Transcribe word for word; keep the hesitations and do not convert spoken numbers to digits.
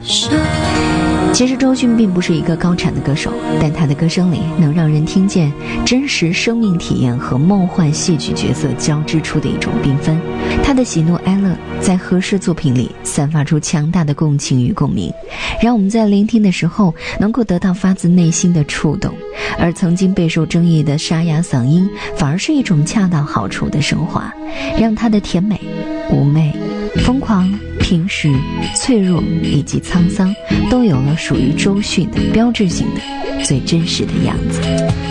其实周迅并不是一个高产的歌手，但她的歌声里能让人听见真实生命体验和梦幻戏剧角色交织出的一种缤纷。她的喜怒哀乐在合适作品里散发出强大的共情与共鸣，让我们在聆听的时候能够得到发自内心的触动。而曾经备受争议的沙哑嗓音反而是一种恰到好处的升华，让她的甜美、妩媚、疯狂、平实、脆弱以及沧桑都有了属于周迅的标志性的最真实的样子。